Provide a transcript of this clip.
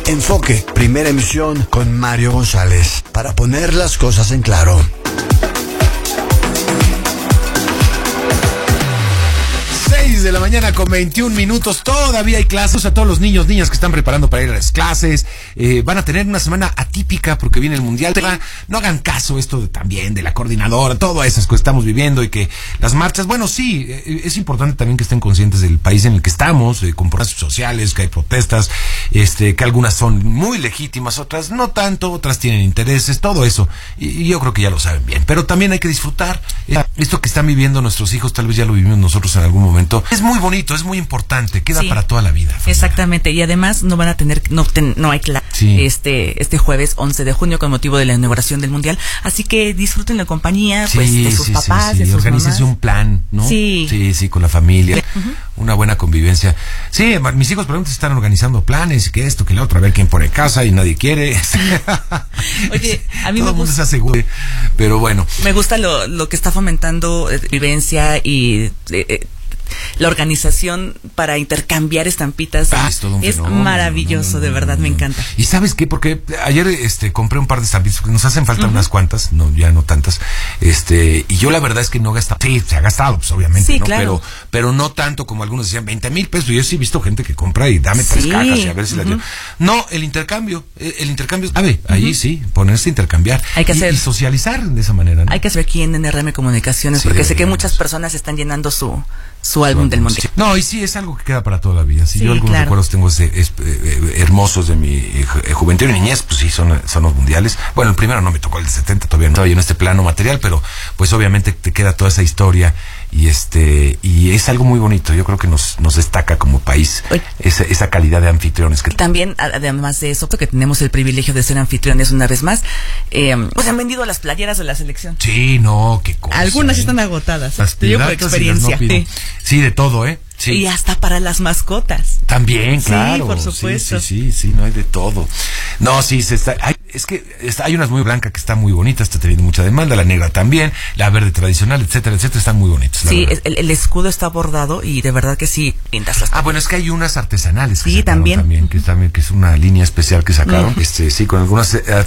Enfoque, primera emisión con Mario González, para poner las cosas en claro. 6 de la mañana con 21 minutos, todavía hay clases a todos los niños, niñas que están preparando para ir a las clases, van a tener una semana atípica porque viene el mundial. No hagan caso esto también de la coordinadora, todas esas que estamos viviendo y que las marchas, bueno, sí, es importante también que estén conscientes del país en el que estamos, con protestas sociales, que hay protestas, que algunas son muy legítimas, otras no tanto, otras tienen intereses, todo eso, y yo creo que ya lo saben bien, pero también hay que disfrutar esto que están viviendo nuestros hijos, tal vez ya lo vivimos nosotros en algún momento. Es muy bonito, es muy importante, queda para toda la vida. Fernanda. Exactamente, y además no van a tener, no hay clase este jueves 11 de junio con motivo de la inauguración del Mundial, así que disfruten la compañía de sus papás, de sus organícense mamás. Un plan, ¿no? Sí, con la familia, una buena convivencia. Sí, mis hijos por ejemplo están organizando planes, que esto, que la otra, a ver quién pone casa y nadie quiere. Oye, a mí todo me gusta, se asegura, pero bueno. Me gusta lo que está fomentando vivencia y la organización para intercambiar estampitas. Es maravilloso, de verdad, me encanta. ¿Y sabes qué? Porque ayer compré un par de estampitas, porque nos hacen falta unas cuantas, no, ya no tantas, y yo la verdad es que no he gastado. Sí, se ha gastado, pues obviamente, sí, ¿no? Claro. Pero no tanto como algunos decían, 20,000 pesos. Yo sí he visto gente que compra y dame 3 cajas y a ver si la llevo. No, el intercambio, ahí sí, ponerse a intercambiar. Hay que hacer, y socializar de esa manera, ¿no? Hay que hacer aquí en NRM Comunicaciones, porque sé que muchas personas están llenando su álbum del mundial. No, y sí, es algo que queda para toda la vida. Sí, yo algunos recuerdos tengo hermosos de mi juventud y niñez, pues sí, son los mundiales. Bueno, el primero no me tocó, el de 70, todavía no estaba yo en este plano material, pero pues obviamente te queda toda esa historia y y es algo muy bonito. Yo creo que nos destaca como país esa calidad de anfitriones. También, además de eso, porque tenemos el privilegio de ser anfitriones una vez más, pues han vendido las playeras de la selección. Sí, no, qué cosa. Algunas están agotadas. Te digo por experiencia. Sí, de todo, Sí. Y hasta para las mascotas. También, claro. Sí, por supuesto. Sí, no hay de todo. No, sí, hay unas muy blancas que están muy bonitas, está teniendo mucha demanda, la negra también, la verde tradicional, etcétera, están muy bonitas. Sí, el escudo está bordado y de verdad que sí, pintas las. Bueno, es que hay unas artesanales que también que es una línea especial que sacaron, sí, con algunas